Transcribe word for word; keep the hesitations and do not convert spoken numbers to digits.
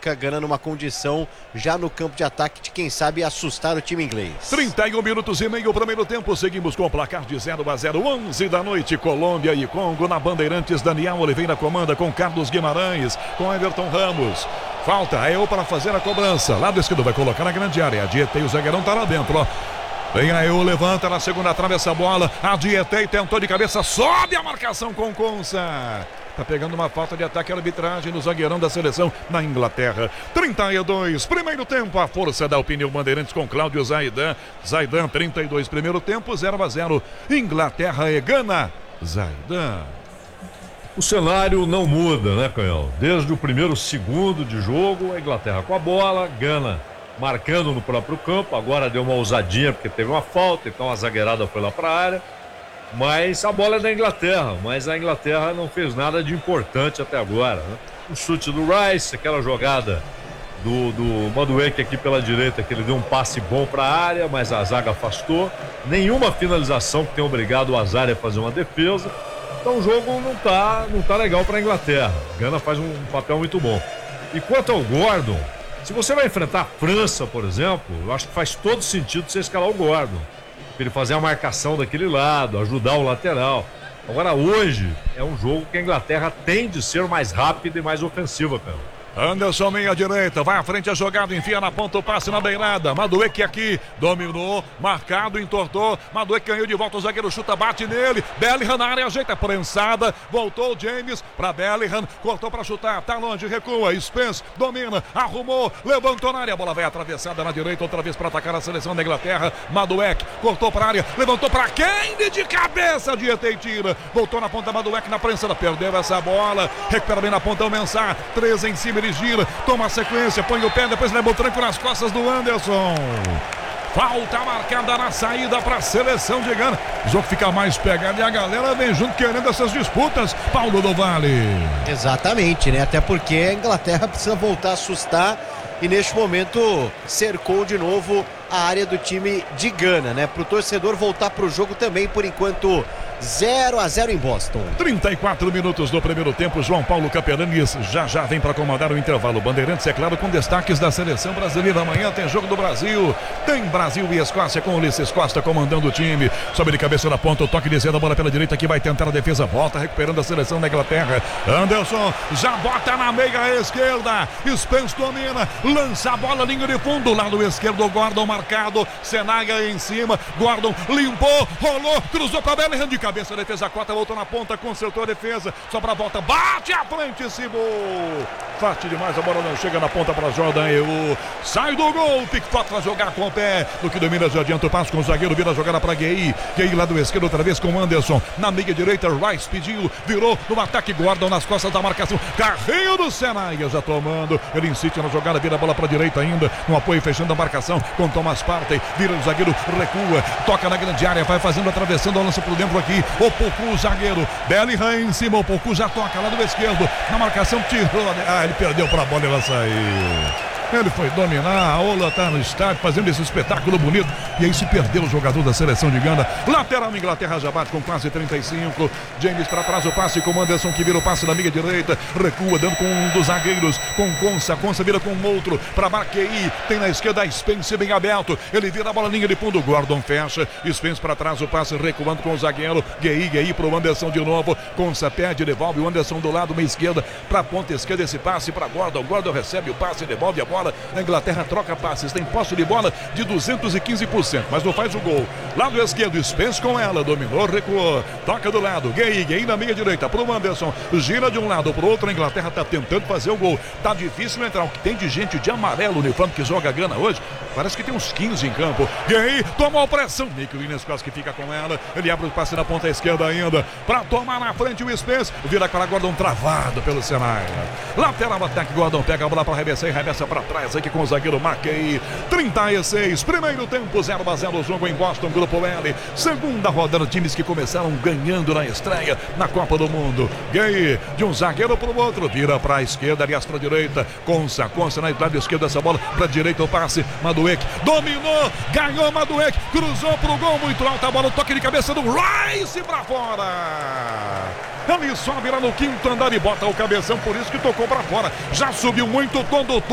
coloca Gana numa condição já no campo de ataque de quem sabe assustar o time inglês. trinta e um minutos e meio primeiro tempo, seguimos com o placar de zero a zero, onze da noite, Colômbia e Congo na Bandeirantes. Daniel Oliveira comanda com Carlos Guimarães, com Everton Ramos. Falta, é eu para fazer a cobrança. Lado esquerdo vai colocar na grande área. Adietei, o zagueirão tá lá dentro, ó. Vem aí, o levanta na segunda trave essa bola. Adietei, tentou de cabeça, sobe a marcação com Consa. Tá pegando uma falta de ataque à arbitragem no zagueirão da seleção na Inglaterra. trinta e dois, primeiro tempo, a força da opinião Bandeirantes com Cláudio Zaidan. Zaidan, trinta e dois, primeiro tempo, zero a zero. Inglaterra e Gana. Zaidan. O cenário não muda, né, Canhão? Desde o primeiro segundo de jogo, a Inglaterra com a bola, Gana marcando no próprio campo. Agora deu uma ousadinha porque teve uma falta, então a zagueirada foi lá para a área. Mas a bola é da Inglaterra, mas a Inglaterra não fez nada de importante até agora, né? O chute do Rice, aquela jogada do, do Madueke aqui pela direita, que ele deu um passe bom para a área, mas a zaga afastou. Nenhuma finalização que tenha obrigado o Azar a fazer uma defesa. Então o jogo não tá, não tá legal para a Inglaterra. Gana faz um papel muito bom. E quanto ao Gordon, se você vai enfrentar a França, por exemplo, eu acho que faz todo sentido você escalar o Gordon. Para ele fazer a marcação daquele lado, ajudar o lateral. Agora hoje é um jogo que a Inglaterra tem de ser mais rápida e mais ofensiva, cara. Anderson, meia direita, vai à frente a jogada, enfia na ponta o passe na beirada. Madueke aqui, dominou, marcado, entortou. Madueke ganhou de volta, o zagueiro chuta, bate nele. Bellingham na área, ajeita, prensada. Voltou o James para Bellingham, cortou para chutar, tá longe, recua. Spence domina, arrumou, levantou na área. A bola vai atravessada na direita, outra vez para atacar a seleção da Inglaterra. Madueke cortou para a área, levantou para Kendi de cabeça, Dieta e tira. Voltou na ponta, Madueke na prensada, perdeu essa bola. Recupera bem na ponta o Mensah, três em cima. Ele gira, toma a sequência, põe o pé, depois leva o tranco nas costas do Anderson. Falta marcada na saída para a seleção de Gana. O jogo fica mais pegado e a galera vem junto querendo essas disputas. Paulo do Vale. Exatamente, né? Até porque a Inglaterra precisa voltar a assustar e neste momento cercou de novo a área do time de Gana, né? Para o torcedor voltar para o jogo também, por enquanto zero a zero em Boston. trinta e quatro minutos do primeiro tempo, João Paulo Capelanes já já vem para comandar o intervalo. Bandeirantes, é claro, com destaques da seleção brasileira. Amanhã tem jogo do Brasil, tem Brasil e Escócia com o Ulisses Costa comandando o time. Sobe de cabeça na ponta, o toque descendo a bola pela direita que vai tentar a defesa, volta recuperando a seleção da Inglaterra. Anderson já bota na meia esquerda, Spence domina, lança a bola, linha de fundo, lado esquerdo, Gordon marcado, Senaga em cima, Gordon limpou, rolou, cruzou para Bellingham de cabeça. Cabeça, defesa quarta, voltou na ponta, consertou a defesa, só pra volta, bate à frente, Simon. Forte demais, a bola não chega na ponta para Jordan Eu. Sai do gol, Pickford para jogar com o pé. No que domina, já adianta o passo com o zagueiro, vira a jogada para Gueye. Gueye lá do esquerdo, outra vez com Anderson. Na meia direita, Rice pediu, virou no ataque, Gordon nas costas da marcação. Carrinho do Senaga já tomando. Ele insiste na jogada, vira a bola para direita ainda. No apoio, fechando a marcação com Thomas Partey. Vira o zagueiro, recua, toca na grande área, vai fazendo, atravessando o lance por dentro aqui. O Poku, zagueiro, Bellingham em cima, o Poku já toca lá do esquerdo, na marcação, tirou, ah, ele perdeu para a bola e ela saiu. Ele foi dominar, a Ola tá no estádio fazendo esse espetáculo bonito e aí se perdeu o jogador da seleção de Gana. Lateral, Inglaterra já bate com quase trinta e cinco. James para trás, o passe com Anderson que vira o passe na meia direita, recua dando com um dos zagueiros, com Consa, Consa vira com outro para Marquei, tem na esquerda a Spence bem aberto, ele vira a bola linha de fundo, Gordon fecha, Spence para trás, o passe recuando com o zagueiro, Gueye, Gueye pro Anderson de novo, Consa perde, devolve o Anderson do lado, meia esquerda, para a ponta esquerda esse passe para Gordon, Gordon recebe o passe, devolve a bola. A Inglaterra troca passes, tem posse de bola de duzentos e quinze por cento, mas não faz o gol. Lado esquerdo, Spence com ela, dominou, recuou, toca do lado, Gueye, Gueye na meia direita pro Anderson, gira de um lado pro outro, a Inglaterra tá tentando fazer o gol, tá difícil entrar, o que tem de gente de amarelo, o uniforme que joga a Gana hoje, parece que tem uns quinze em campo. Gueye tomou a pressão, Nico Linus quase que fica com ela, ele abre o passe na ponta esquerda ainda, pra tomar na frente o Spence, vira para Gordon travado pelo Senaga. Lateral ataque, Gordon pega a bola pra arremessar e arremessa pra trás aqui com o zagueiro Marquei. trinta e seis, primeiro tempo, zero a zero, jogo em Boston, Grupo L. Segunda rodada, times que começaram ganhando na estreia na Copa do Mundo. Gueye, de um zagueiro para o outro, vira para a esquerda, aliás para a direita. Consa, Consa na lado esquerdo, essa bola para a direita, o passe. Madueke dominou, ganhou Madueke, cruzou para o gol, muito alta a bola, toque de cabeça do Rice para fora. Ele sobe lá no quinto andar e bota o cabeção, por isso que tocou para fora. Já subiu muito condutor.